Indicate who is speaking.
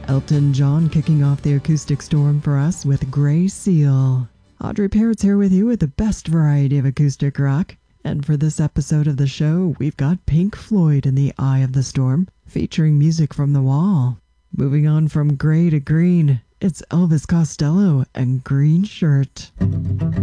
Speaker 1: Elton John kicking off the acoustic storm for us with Grey Seal. Audrey Parrott's here with you with the best variety of acoustic rock. And for this episode of the show, we've got Pink Floyd in the Eye of the Storm, featuring music from The Wall. Moving on from grey to green, it's Elvis Costello and Green Shirt.